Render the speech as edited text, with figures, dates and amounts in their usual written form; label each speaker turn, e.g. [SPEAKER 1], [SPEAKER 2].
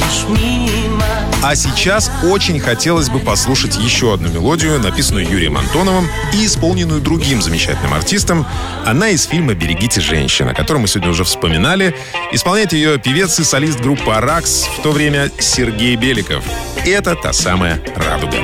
[SPEAKER 1] А сейчас очень хотелось бы послушать еще одну мелодию, написанную Юрием Антоновым и исполненную другим замечательным артистом. Она из фильма «Берегите женщин», о котором мы сегодня уже вспоминали. Исполняет ее певец и солист группы «Аракс», в то время Сергей Беликов. Это та самая «Радуга».